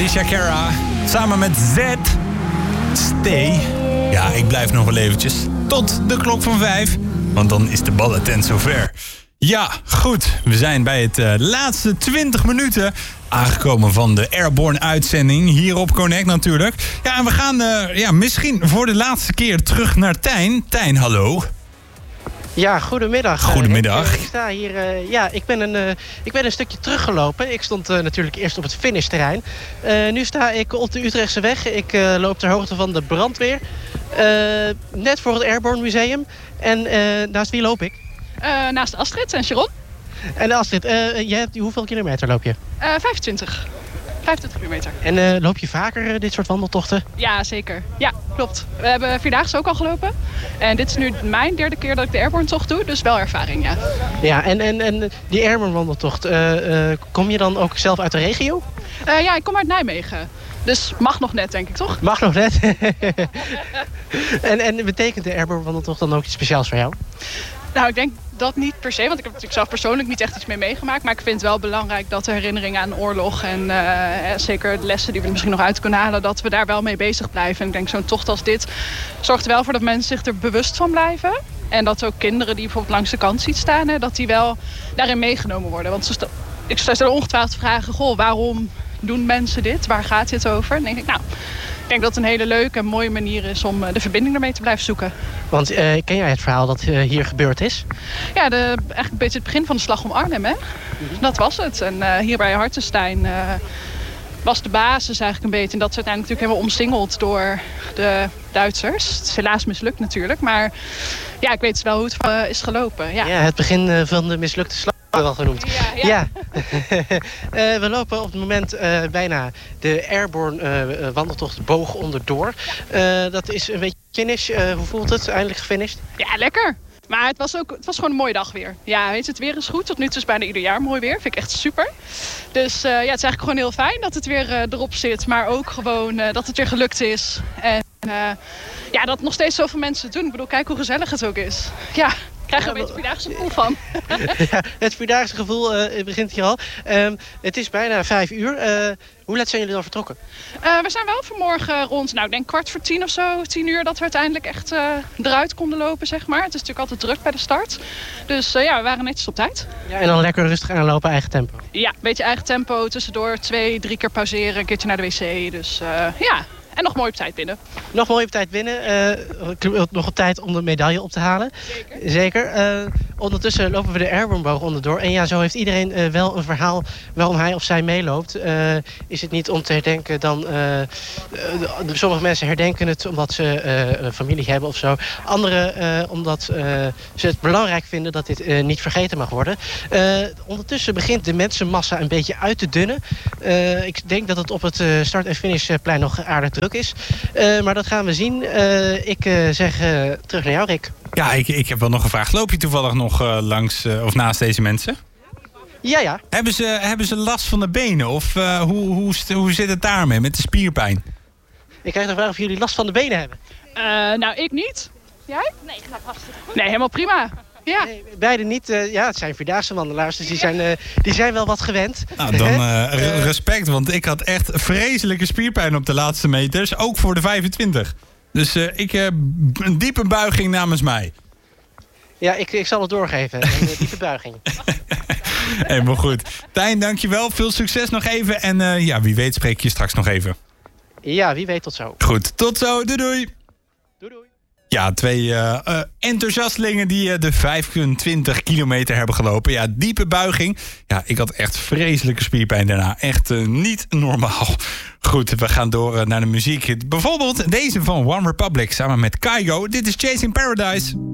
Alicia Cara samen met Z. Stay. Ja, ik blijf nog wel eventjes tot de klok van 5. Want dan is de ballentent zover. Ja, goed. We zijn bij het laatste 20 minuten aangekomen van de Airborne uitzending. Hier op Connect natuurlijk. Ja, en we gaan misschien voor de laatste keer terug naar Tijn. Tijn, hallo. Ja, goedemiddag. Goedemiddag. Ik sta hier, ik ben een stukje teruggelopen. Ik stond natuurlijk eerst op het finishterrein. Nu sta ik op de Utrechtse weg. Ik loop ter hoogte van de brandweer. Net voor het Airborne Museum. En naast wie loop ik? Naast Astrid en Sharon. En Astrid, hoeveel kilometer loop je? 25 kilometer. En loop je vaker dit soort wandeltochten? Ja, zeker. Ja, klopt. We hebben 4-daagse ook al gelopen. En dit is nu mijn derde keer dat ik de Airborne tocht doe. Dus wel ervaring, ja. Ja, en die Airborne wandeltocht, kom je dan ook zelf uit de regio? Ja, ik kom uit Nijmegen. Dus mag nog net, denk ik, toch? Mag nog net. En betekent de Airborne wandeltocht dan ook iets speciaals voor jou? Nou, ik denk dat niet per se, want ik heb natuurlijk zelf persoonlijk niet echt iets mee meegemaakt. Maar ik vind het wel belangrijk dat de herinneringen aan oorlog en zeker de lessen die we er misschien nog uit kunnen halen, dat we daar wel mee bezig blijven. En ik denk zo'n tocht als dit zorgt er wel voor dat mensen zich er bewust van blijven. En dat ook kinderen die bijvoorbeeld langs de kant ziet staan, dat die wel daarin meegenomen worden. Want ik stel ongetwijfeld vragen, goh, waarom doen mensen dit? Waar gaat dit over? En dan denk ik, ik denk dat het een hele leuke en mooie manier is om de verbinding ermee te blijven zoeken. Want ken jij het verhaal dat hier gebeurd is? Ja, eigenlijk een beetje het begin van de slag om Arnhem, hè? Dat was het. En hier bij Hartenstein was de basis eigenlijk een beetje. En dat is uiteindelijk natuurlijk helemaal omsingeld door de Duitsers. Het is helaas mislukt natuurlijk, maar ja, ik weet wel hoe het is gelopen. Ja, het begin van de mislukte slag. Wel genoemd. Ja. We lopen op het moment bijna de Airborne wandeltocht Boog onderdoor. Dat is een beetje finish. Hoe voelt het? Eindelijk gefinished? Ja, lekker. Maar het was gewoon een mooie dag weer. Ja, weet je, het weer is goed. Tot nu toe is bijna ieder jaar mooi weer. Vind ik echt super. Dus het is eigenlijk gewoon heel fijn dat het weer erop zit. Maar ook gewoon dat het weer gelukt is. En dat nog steeds zoveel mensen het doen. Ik bedoel, kijk hoe gezellig het ook is. Ja. Ik krijg er een beetje vierdaagse gevoel van. Ja, het vierdaagse gevoel begint hier al. Het is bijna 5 uur. Hoe laat zijn jullie dan vertrokken? We zijn wel vanmorgen rond, ik denk 9:15 of zo, 10 uur, dat we uiteindelijk echt eruit konden lopen, zeg maar. Het is natuurlijk altijd druk bij de start. Dus we waren netjes op tijd. Ja, en dan lekker rustig aanlopen, eigen tempo? Ja, een beetje eigen tempo. Tussendoor 2-3 keer pauzeren, een keertje naar de wc. Dus en nog mooi op tijd binnen. Nog mooi op tijd binnen. Nog op tijd om de medaille op te halen. Zeker. Ondertussen lopen we de Airborne-boog onderdoor. En ja, zo heeft iedereen wel een verhaal waarom hij of zij meeloopt. Is het niet om te herdenken dan... sommige mensen herdenken het omdat ze familie hebben of zo. Anderen omdat ze het belangrijk vinden dat dit niet vergeten mag worden. Ondertussen begint de mensenmassa een beetje uit te dunnen. Ik denk dat het op het start- en finishplein nog aardig druk is. Maar dat gaan we zien. Ik zeg terug naar jou, Rick. Ja, ik heb wel nog gevraagd. Loop je toevallig nog langs of naast deze mensen? Ja. Hebben ze last van de benen? Of hoe zit het daarmee met de spierpijn? Ik krijg de vraag of jullie last van de benen hebben. Ik niet. Jij? Nee, gaat hartstikke goed. Nee, helemaal prima. Ja. Nee, beide niet. Het zijn vierdaagse wandelaars, dus die zijn wel wat gewend. Nou, dan respect, want ik had echt vreselijke spierpijn op de laatste meters. Ook voor de 25. Dus een diepe buiging namens mij. Ja, ik zal het doorgeven. Een diepe buiging. Helemaal goed. Tijn, dankjewel. Veel succes nog even. En wie weet spreek je straks nog even. Ja, wie weet, tot zo. Goed, tot zo. Doei doei. Doei doei. Ja, 2 enthousiastelingen die de 25 kilometer hebben gelopen. Ja, diepe buiging. Ja, ik had echt vreselijke spierpijn daarna. Echt niet normaal. Goed, we gaan door naar de muziek. Bijvoorbeeld deze van One Republic samen met Kygo. Dit is Chasing Paradise.